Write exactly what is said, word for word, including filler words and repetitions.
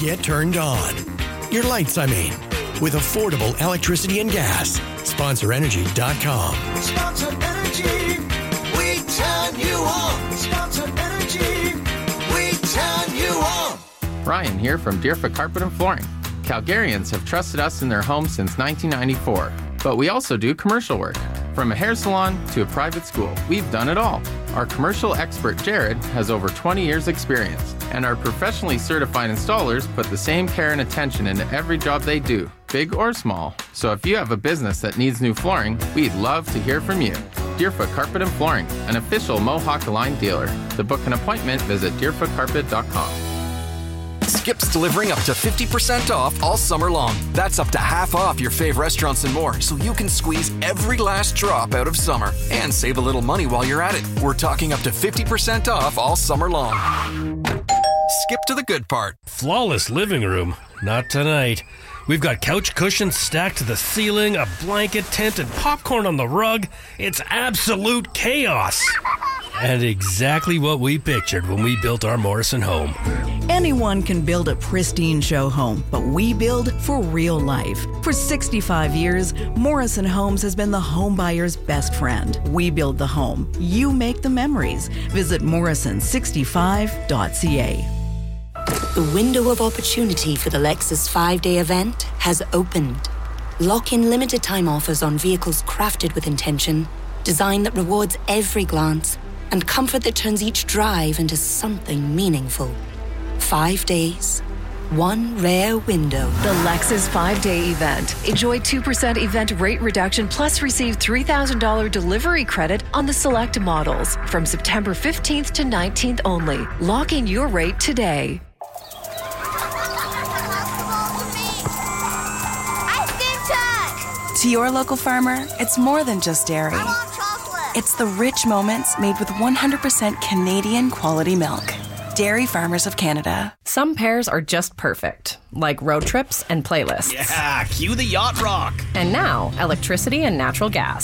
get turned on. Your lights, I mean. With affordable electricity and gas. Sponsor Energy dot com. Sponsor Energy, we turn you on. Sponsor Energy, we turn you on. Ryan here from Deerfoot Carpet and Flooring. Calgarians have trusted us in their home since nineteen ninety-four, but we also do commercial work. From a hair salon to a private school, we've done it all. Our commercial expert, Jared, has over twenty years experience, and our professionally certified installers put the same care and attention into every job they do, big or small. So if you have a business that needs new flooring, we'd love to hear from you. Deerfoot Carpet and Flooring, an official Mohawk Aligned dealer. To book an appointment, visit deerfoot carpet dot com. Skip's delivering up to fifty percent off all summer long. That's up to half off your fave restaurants and more, so you can squeeze every last drop out of summer and save a little money while you're at it. We're talking up to fifty percent off all summer long. Skip to the good part. Flawless living room? Not tonight. We've got couch cushions stacked to the ceiling, a blanket tent, and popcorn on the rug. It's absolute chaos. And exactly what we pictured when we built our Morrison home. Anyone can build a pristine show home, but we build for real life. For sixty-five years, Morrison Homes has been the home buyer's best friend. We build the home. You make the memories. Visit morrison sixty-five dot c a. The window of opportunity for the Lexus five-day event has opened. Lock in limited time offers on vehicles crafted with intention, design that rewards every glance, and comfort that turns each drive into something meaningful. Five days, one rare window. The Lexus five-day event. Enjoy two percent event rate reduction plus receive three thousand dollars delivery credit on the select models from September fifteenth to nineteenth only. Lock in your rate today. To your local farmer, it's more than just dairy. I want chocolate. It's the rich moments made with one hundred percent Canadian quality milk. Dairy Farmers of Canada. Some pairs are just perfect, like road trips and playlists. Yeah, cue the yacht rock. And now, electricity and natural gas.